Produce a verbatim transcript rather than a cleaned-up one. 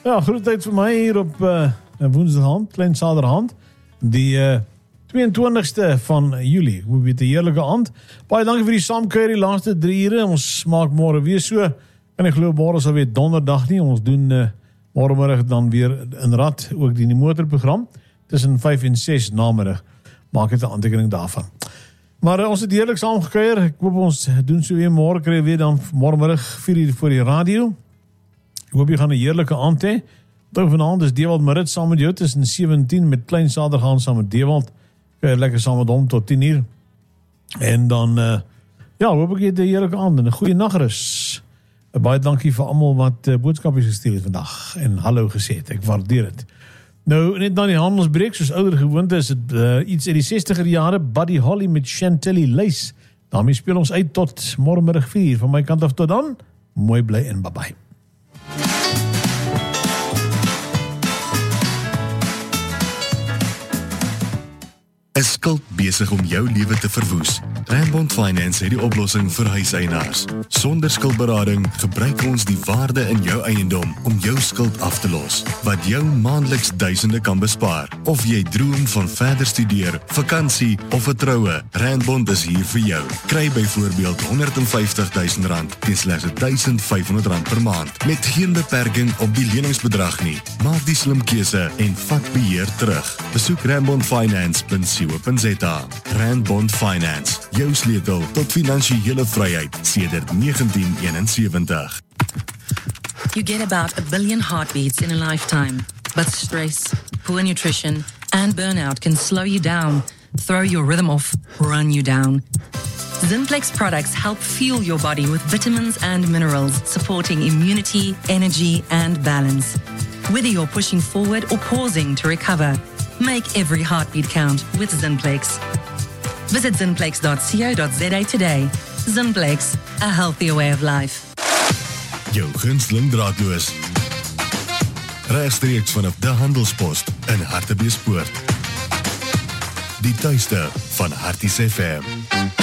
Ja, groet tyd vir my hier op uh, woensdaghand, klein saterhand, die uh, tweeëntwintigste van Julie. Hoe weet 'n heerlike aand. Baie dankie vir die saamkuier die laaste drie ure. Ons maak môre weer so. En ek glo môre sal weer donderdag nie. Ons doen uh, môremiddag dan weer in Rad, ook die, die motorprogram, tussen vyf en ses namiddag. Maak dit 'n aantekening daarvan. Maar uh, ons het heerlik saamgekuier. Ek hoop ons doen so weer môre, kry weer dan môremiddag vier uur voor die radio. Ek hoop jy gaan 'n heerlike aand hê. Tot vanaand is Dewald Marit saam met jou tussen sewentien met Klein Satergaan saam met Dewald. Kry lekker saam met hom tot tien uur. En dan uh, ja, hoop ek jy het 'n heerlike aand en 'n goeie nagrus. Uh, baie dankie vir almal wat uh, boodskapies gestuur het vandag en hallo gesê het. Ek waardeer dit. Nou, net dan die handelsbreek, soos ouer gewoonte is dit uh, iets uit die sestiger jare, Buddy Holly met Chantilly Lace. Daarmee speel ons uit tot môremiddag vier. Van my kant af tot dan, mooi bly en bye bye. Is skuld besig om jou lewe te verwoes? Randbond Finance het die oplossing vir huiseienaars. Sonder skuldberading gebruik ons die waarde in jou eiendom om jou skuld af te los, wat jou maandeliks duisende kan bespaar. Of jy droom van verder studeer, vakansie of 'n troue, Randbond is hier vir jou. Kry byvoorbeeld honderdvyftig duisend rand teen slegs duisend vyfhonderd rand per maand, met geen beperking op die leningsbedrag nie. Maak die slim keuse en vat beheer terug. Besoek randbond finance punt co punt za. Randbond Finance, jou sleutel tot finansiële vryheid sedert negentien eenensewentig. You get about a billion heartbeats in a lifetime, but stress, poor nutrition, and burnout can slow you down, throw your rhythm off, run you down. Zinplex products help fuel your body with vitamins and minerals, supporting immunity, energy, and balance. Whether you're pushing forward or pausing to recover, make every heartbeat count with Zinplex. Visit zinplex dot co dot za today. Zinplex, a healthier way of life. Jou gunsteling draadloos. Regstreeks vanaf de Handelspost in Hartbeespoort. Die tuiste van Harties F M.